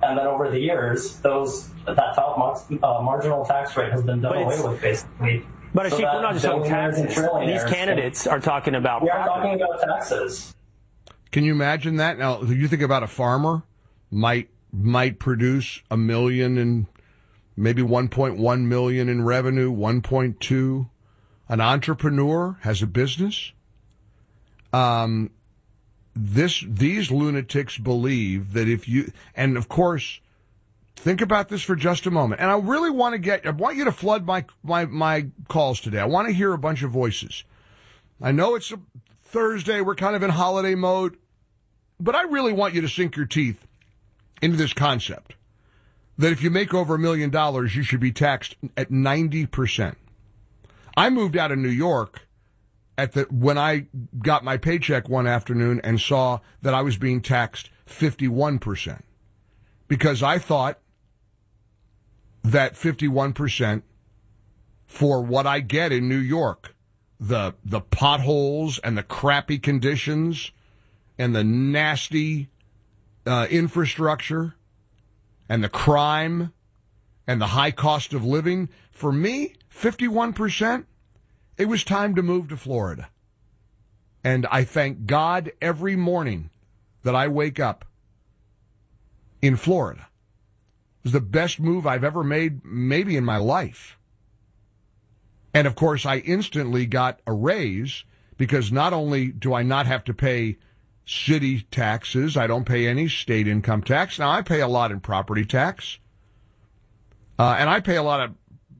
And then over the years, that marginal tax rate has been done away with, basically. But Ashik, we're not just talking taxes. These candidates are talking about we are talking about taxes. Can you imagine that? Now, if you think about a farmer might produce $1 million and maybe 1.1 million in revenue, 1.2. An entrepreneur has a business. These lunatics believe that if you, and of course, think about this for just a moment. And I really want you to flood my calls today. I want to hear a bunch of voices. I know it's a Thursday. We're kind of in holiday mode, but I really want you to sink your teeth into this concept that if you make over $1 million, you should be taxed at 90%. I moved out of New York when I got my paycheck one afternoon and saw that I was being taxed 51%, because I thought that 51% for what I get in New York, the potholes and the crappy conditions and the nasty infrastructure and the crime and the high cost of living, for me, 51%, it was time to move to Florida. And I thank God every morning that I wake up in Florida. It was the best move I've ever made, maybe in my life. And of course, I instantly got a raise, because not only do I not have to pay city taxes, I don't pay any state income tax. Now, I pay a lot in property tax. And I pay a lot of,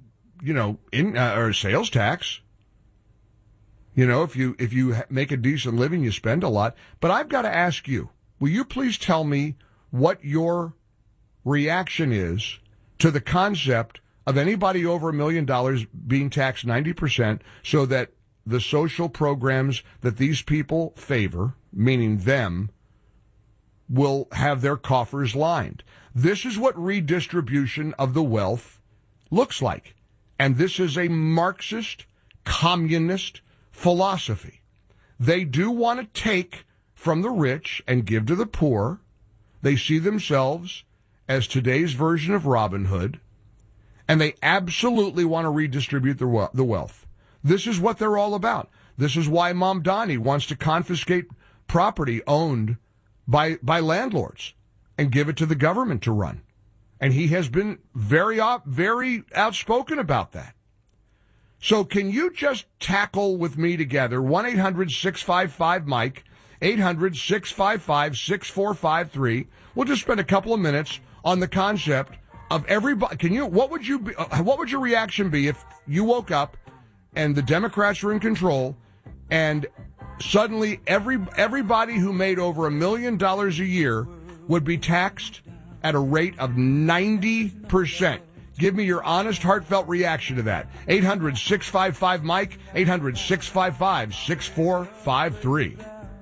or sales tax. If you make a decent living, you spend a lot. But I've got to ask you, will you please tell me what your reaction is to the concept of anybody over $1 million being taxed 90%, so that the social programs that these people favor, meaning them, will have their coffers lined. This is what redistribution of the wealth looks like. And this is a Marxist, communist philosophy. They do want to take from the rich and give to the poor. They see themselves as today's version of Robin Hood, and they absolutely want to redistribute the wealth. This is what they're all about. This is why Mamdani wants to confiscate property owned by landlords and give it to the government to run. And he has been very outspoken about that. So can you just tackle with me together 1-800-655-MIKE, 800-655-6453. We'll just spend a couple of minutes on the concept of everybody. What would your reaction be if you woke up and the Democrats were in control and suddenly everybody who made over $1 million a year would be taxed at a rate of 90%? Give me your honest, heartfelt reaction to that. 800-655-MIKE, 800-655-6453.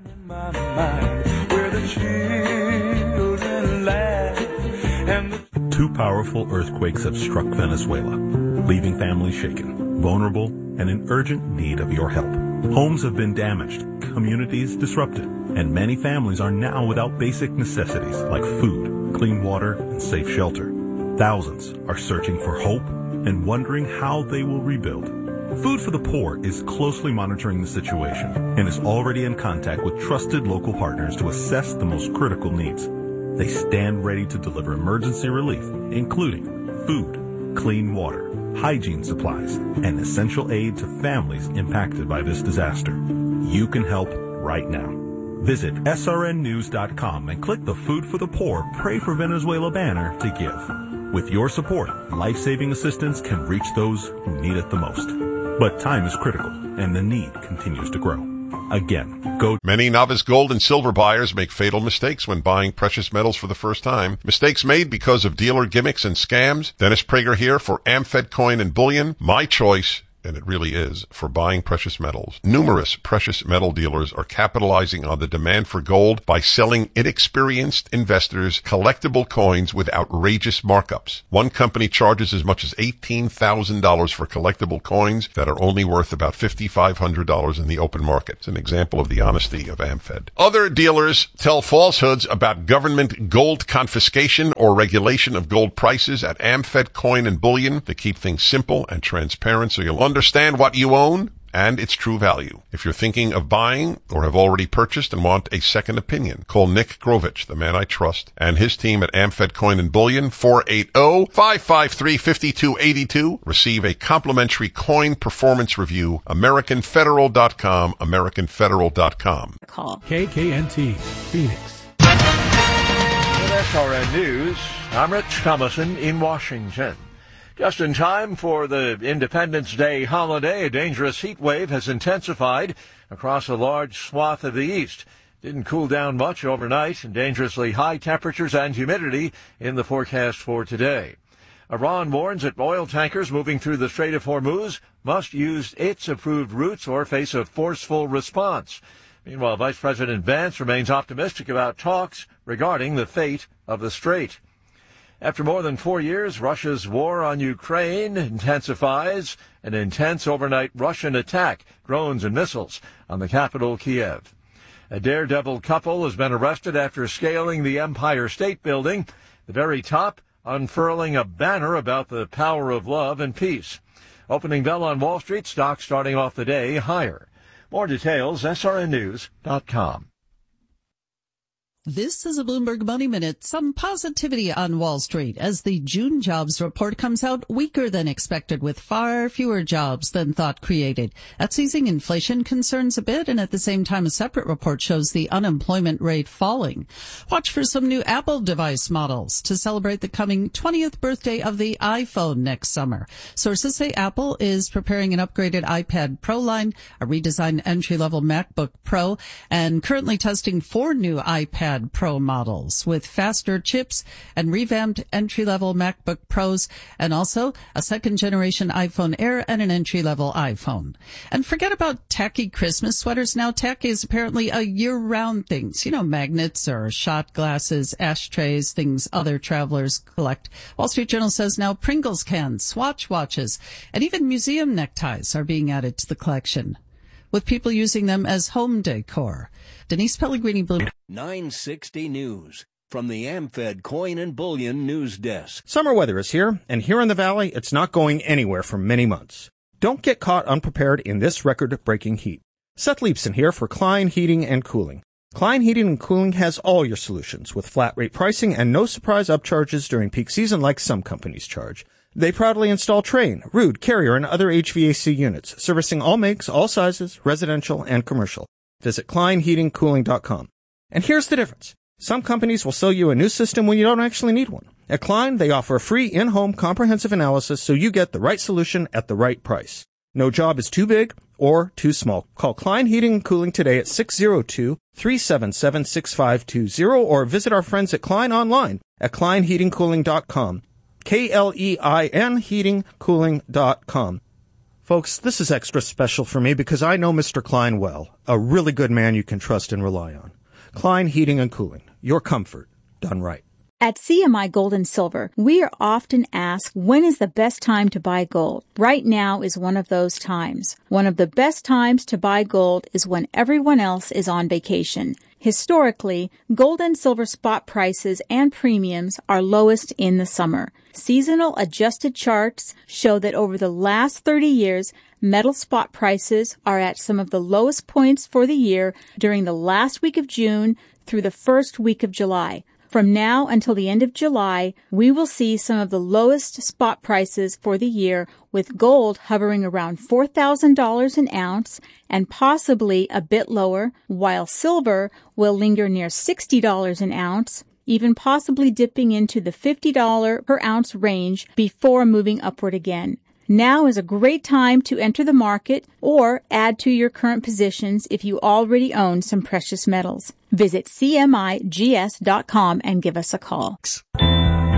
Two powerful earthquakes have struck Venezuela, leaving families shaken, vulnerable, and in urgent need of your help. Homes have been damaged, communities disrupted, and many families are now without basic necessities like food, clean water, and safe shelter. Thousands are searching for hope and wondering how they will rebuild. Food for the Poor is closely monitoring the situation and is already in contact with trusted local partners to assess the most critical needs. They stand ready to deliver emergency relief, including food, clean water, hygiene supplies, and essential aid to families impacted by this disaster. You can help right now. Visit srnnews.com and click the Food for the Poor Pray for Venezuela banner to give. With your support, life-saving assistance can reach those who need it the most. But time is critical, and the need continues to grow. Again, Many novice gold and silver buyers make fatal mistakes when buying precious metals for the first time. Mistakes made because of dealer gimmicks and scams. Dennis Prager here for Amfed Coin and Bullion. My choice and it really is, for buying precious metals. Numerous precious metal dealers are capitalizing on the demand for gold by selling inexperienced investors collectible coins with outrageous markups. One company charges as much as $18,000 for collectible coins that are only worth about $5,500 in the open market. It's an example of the honesty of AmFed. Other dealers tell falsehoods about government gold confiscation or regulation of gold prices at AmFed Coin and Bullion to keep things simple and transparent so you'll understand what you own and its true value. If you're thinking of buying or have already purchased and want a second opinion, call Nick Grovich, the man I trust, and his team at AmFed Coin and Bullion, 480-553-5282. Receive a complimentary coin performance review, AmericanFederal.com, AmericanFederal.com. Call KKNT, Phoenix. With SRN News, I'm Rich Thomason in Washington. Just in time for the Independence Day holiday, a dangerous heat wave has intensified across a large swath of the east. Didn't cool down much overnight, and dangerously high temperatures and humidity in the forecast for today. Iran warns that oil tankers moving through the Strait of Hormuz must use its approved routes or face a forceful response. Meanwhile, Vice President Vance remains optimistic about talks regarding the fate of the strait. After more than 4 years, Russia's war on Ukraine intensifies. An intense overnight Russian attack, drones and missiles, on the capital, Kiev. A daredevil couple has been arrested after scaling the Empire State Building, the very top unfurling a banner about the power of love and peace. Opening bell on Wall Street, stocks starting off the day higher. More details, srnnews.com. This is a Bloomberg Money Minute. Some positivity on Wall Street as the June jobs report comes out weaker than expected, with far fewer jobs than thought created. That's easing inflation concerns a bit, and at the same time, a separate report shows the unemployment rate falling. Watch for some new Apple device models to celebrate the coming 20th birthday of the iPhone next summer. Sources say Apple is preparing an upgraded iPad Pro line, a redesigned entry-level MacBook Pro, and currently testing 4 new iPad Pro models with faster chips and revamped entry-level MacBook Pros, and also a second-generation iPhone Air and an entry-level iPhone. And forget about tacky Christmas sweaters. Now, tacky is apparently a year-round thing. You know, magnets or shot glasses, ashtrays, things other travelers collect. Wall Street Journal says now Pringles cans, Swatch watches, and even museum neckties are being added to the collection, with people using them as home decor. Denise Pellegrini, Bloomberg. 960 News from the AmFed Coin and Bullion News Desk. Summer weather is here, and here in the Valley, it's not going anywhere for many months. Don't get caught unprepared in this record-breaking heat. Seth Leibson here for Klein Heating and Cooling. Klein Heating and Cooling has all your solutions with flat-rate pricing and no surprise upcharges during peak season like some companies charge. They proudly install Trane, Ruud, Carrier, and other HVAC units, servicing all makes, all sizes, residential and commercial. Visit KleinHeatingCooling.com. And here's the difference. Some companies will sell you a new system when you don't actually need one. At Klein, they offer a free in-home comprehensive analysis so you get the right solution at the right price. No job is too big or too small. Call Klein Heating and Cooling today at 602-377-6520 or visit our friends at Klein online at KleinHeatingCooling.com. KLEIN heatingcooling.com. Folks, this is extra special for me because I know Mr. Klein well, a really good man you can trust and rely on. Klein Heating and Cooling, your comfort done right. At CMI Gold and Silver, we are often asked, when is the best time to buy gold? Right now is one of those times. One of the best times to buy gold is when everyone else is on vacation. Historically, gold and silver spot prices and premiums are lowest in the summer. Seasonal adjusted charts show that over the last 30 years, metal spot prices are at some of the lowest points for the year during the last week of June through the first week of July. From now until the end of July, we will see some of the lowest spot prices for the year, with gold hovering around $4,000 an ounce and possibly a bit lower, while silver will linger near $60 an ounce, even possibly dipping into the $50 per ounce range before moving upward again. Now is a great time to enter the market or add to your current positions if you already own some precious metals. Visit CMIGS.com and give us a call.